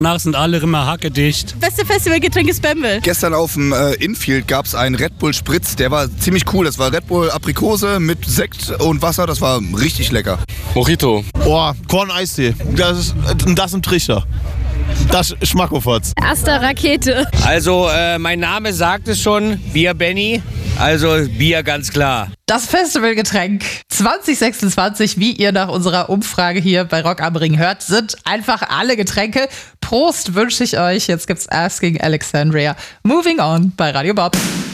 Danach sind alle immer hackedicht. Beste Festivalgetränk ist Bamble. Gestern auf dem Infield gab es einen Red Bull Spritz, der war ziemlich cool. Das war Red Bull Aprikose mit Sekt und Wasser, das war richtig lecker. Mojito. Oh, Korn-Eistee. Das im Trichter. Das Schmackofotz. Asta Rakete. Also, mein Name sagt es schon, Bier Benny, also Bier ganz klar. Das Festivalgetränk 2026, wie ihr nach unserer Umfrage hier bei Rock am Ring hört, sind einfach alle Getränke. Prost wünsche ich euch. Jetzt gibt's Asking Alexandria. Moving on bei Radio Bob.